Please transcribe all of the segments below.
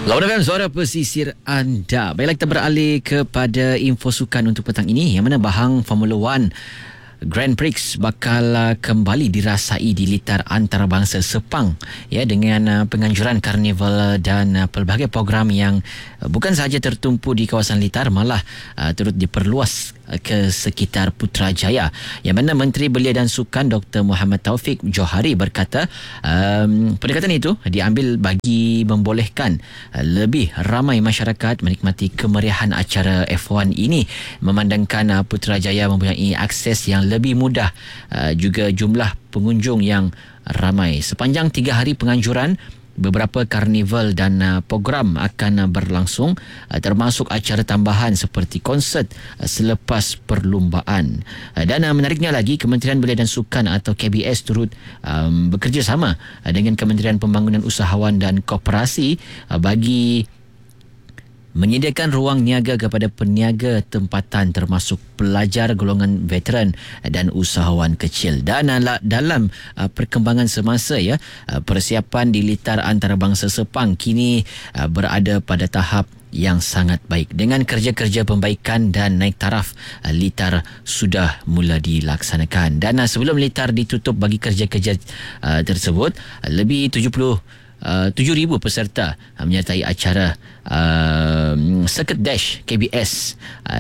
Lawan FM, suara pesisir anda. Baiklah, kita beralih kepada info sukan untuk petang ini, yang mana bahang Formula One Grand Prix bakal kembali dirasai di litar antarabangsa Sepang, ya, dengan penganjuran karnival dan pelbagai program yang bukan sahaja tertumpu di kawasan litar, malah turut diperluas ke sekitar Putrajaya. Yang mana Menteri Belia dan Sukan Dr. Muhammad Taufik Johari berkata pendekatan itu diambil bagi membolehkan lebih ramai masyarakat menikmati kemeriahan acara F1 ini, memandangkan Putrajaya mempunyai akses yang lebih mudah, juga jumlah pengunjung yang ramai. Sepanjang 3 hari penganjuran, beberapa karnival dan program akan berlangsung, termasuk acara tambahan seperti konsert selepas perlumbaan. Dan menariknya lagi, Kementerian Belia dan Sukan atau KBS turut bekerjasama dengan Kementerian Pembangunan Usahawan dan Koperasi bagi menyediakan ruang niaga kepada peniaga tempatan, termasuk pelajar golongan veteran dan usahawan kecil. Dan dalam perkembangan semasa, ya, persiapan di litar antarabangsa Sepang kini berada pada tahap yang sangat baik. Dengan kerja-kerja pembaikan dan naik taraf, litar sudah mula dilaksanakan. Dan sebelum litar ditutup bagi kerja-kerja tersebut, lebih 7,000 peserta menyertai acara Circuit Dash KBS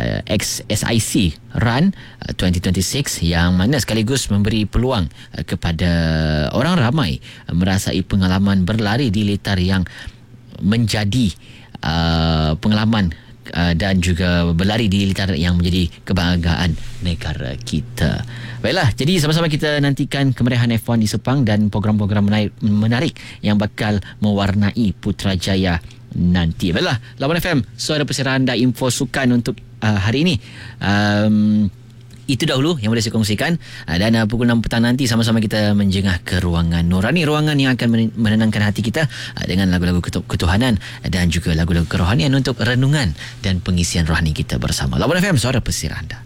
XSIC Run 2026, yang mana sekaligus memberi peluang kepada orang ramai merasai pengalaman berlari di litar yang menjadi pengalaman dan juga berlari di litar yang menjadi kebanggaan negara kita. Baiklah, jadi sama-sama kita nantikan kemeriahan F1 di Sepang dan program-program menarik yang bakal mewarnai Putrajaya nanti. Baiklah, Lawan FM, suara pesisir anda, info sukan untuk hari ini. Itu dahulu yang boleh saya kongsikan, dan pukul 6 petang nanti sama-sama kita menjengah ke ruangan Nurani, ruangan yang akan menenangkan hati kita dengan lagu-lagu ketuhanan dan juga lagu-lagu kerohanian untuk renungan dan pengisian rohani kita bersama. Lawan FM, suara pesisir anda.